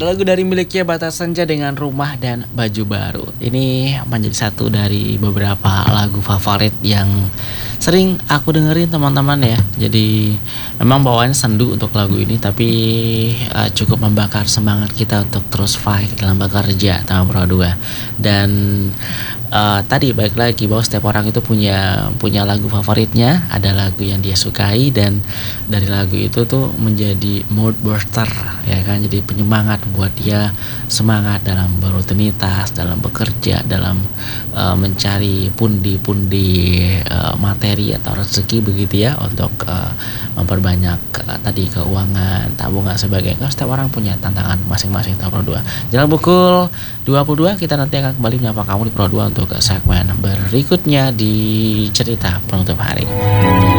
lagu dari miliknya Batas Senja dengan Rumah dan Baju Baru. Ini menjadi satu dari beberapa lagu favorit yang sering aku dengerin teman-teman ya. Jadi memang bawaannya sendu untuk lagu ini, tapi cukup membakar semangat kita untuk terus fight dalam bekerja sama Pro 2. Dan tadi balik lagi bahwa setiap orang itu punya lagu favoritnya, ada lagu yang dia sukai, dan dari lagu itu tuh menjadi mood booster ya kan, jadi penyemangat buat dia semangat dalam berrutinitas, dalam bekerja, dalam mencari pundi-pundi materi atau rezeki begitu ya, untuk memperbanyak tadi keuangan, tabungan sebagainya. Kan setiap orang punya tantangan masing-masing Pro 2. Jalan pukul 22 kita nanti akan kembali menyapa kamu di Pro 2 untuk segmen berikutnya di cerita penutup hari.